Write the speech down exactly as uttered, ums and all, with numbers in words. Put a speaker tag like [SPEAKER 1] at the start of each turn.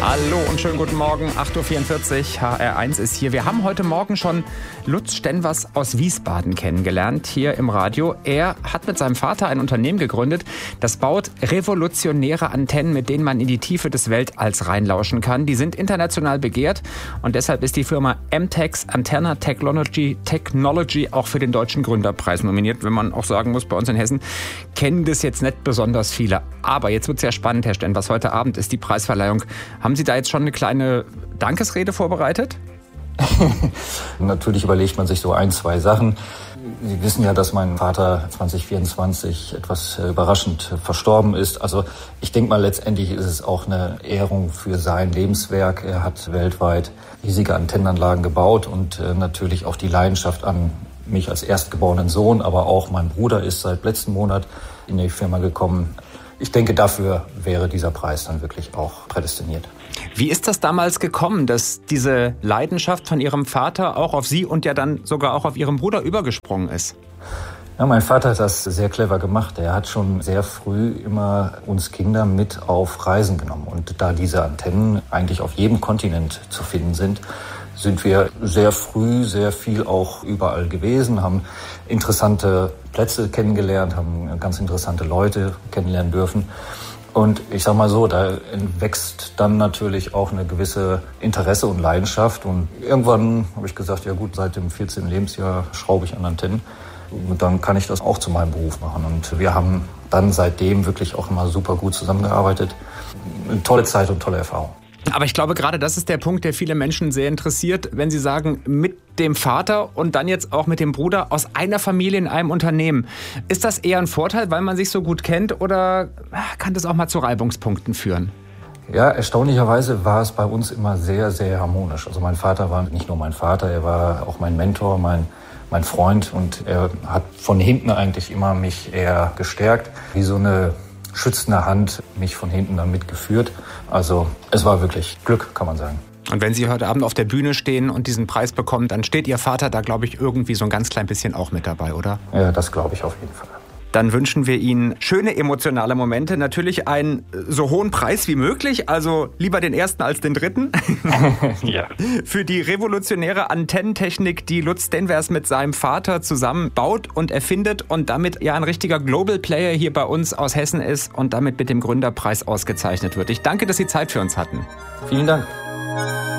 [SPEAKER 1] Hallo und schönen guten Morgen, acht Uhr vierundvierzig, H R eins ist hier. Wir haben heute Morgen schon Lutz Stenvers aus Wiesbaden kennengelernt, hier im Radio. Er hat mit seinem Vater ein Unternehmen gegründet, das baut revolutionäre Antennen, mit denen man in die Tiefe des Weltalls reinlauschen kann. Die sind international begehrt und deshalb ist die Firma M TEX Antenna Technology, Technology auch für den Deutschen Gründerpreis nominiert. Wenn man auch sagen muss, bei uns in Hessen kennen das jetzt nicht besonders viele. Aber jetzt wird es sehr spannend, Herr Stenvers. Heute Abend ist die Preisverleihung. Haben Sie da jetzt schon eine kleine Dankesrede vorbereitet?
[SPEAKER 2] Natürlich überlegt man sich so ein, zwei Sachen. Sie wissen ja, dass mein Vater zwanzig vierundzwanzig etwas überraschend verstorben ist. Also ich denke mal, letztendlich ist es auch eine Ehrung für sein Lebenswerk. Er hat weltweit riesige Antennenanlagen gebaut und äh, natürlich auch die Leidenschaft an mich als erstgeborenen Sohn, aber auch mein Bruder ist seit letzten Monat in die Firma gekommen. Ich denke, dafür wäre dieser Preis dann wirklich auch prädestiniert.
[SPEAKER 1] Wie ist das damals gekommen, dass diese Leidenschaft von Ihrem Vater auch auf Sie und ja dann sogar auch auf Ihren Bruder übergesprungen ist?
[SPEAKER 2] Ja, mein Vater hat das sehr clever gemacht. Er hat schon sehr früh immer uns Kinder mit auf Reisen genommen. Und da diese Antennen eigentlich auf jedem Kontinent zu finden sind, sind wir sehr früh sehr viel auch überall gewesen, haben interessante Plätze kennengelernt, haben ganz interessante Leute kennenlernen dürfen. Und ich sag mal so, da wächst dann natürlich auch eine gewisse Interesse und Leidenschaft. Und irgendwann habe ich gesagt, ja gut, seit dem vierzehnten Lebensjahr schraube ich an Antennen. Und dann kann ich das auch zu meinem Beruf machen. Und wir haben dann seitdem wirklich auch immer super gut zusammengearbeitet. Eine tolle Zeit und tolle Erfahrung.
[SPEAKER 1] Aber ich glaube, gerade das ist der Punkt, der viele Menschen sehr interessiert, wenn sie sagen, mit dem Vater und dann jetzt auch mit dem Bruder aus einer Familie in einem Unternehmen. Ist das eher ein Vorteil, weil man sich so gut kennt, oder kann das auch mal zu Reibungspunkten führen?
[SPEAKER 2] Ja, erstaunlicherweise war es bei uns immer sehr, sehr harmonisch. Also mein Vater war nicht nur mein Vater, er war auch mein Mentor, mein, mein Freund, und er hat von hinten eigentlich immer mich eher gestärkt, wie so eine schützende Hand mich von hinten dann mitgeführt. Also es war wirklich Glück, kann man sagen.
[SPEAKER 1] Und wenn Sie heute Abend auf der Bühne stehen und diesen Preis bekommen, dann steht Ihr Vater da, glaube ich, irgendwie so ein ganz klein bisschen auch mit dabei, oder?
[SPEAKER 2] Ja, das glaube ich auf jeden Fall.
[SPEAKER 1] Dann wünschen wir Ihnen schöne emotionale Momente, natürlich einen so hohen Preis wie möglich, also lieber den ersten als den dritten.
[SPEAKER 2] Ja.
[SPEAKER 1] Für die revolutionäre Antennentechnik, die Lutz Stenvers mit seinem Vater zusammen baut und erfindet und damit ja ein richtiger Global Player hier bei uns aus Hessen ist und damit mit dem Gründerpreis ausgezeichnet wird. Ich danke, dass Sie Zeit für uns hatten.
[SPEAKER 2] Vielen Dank.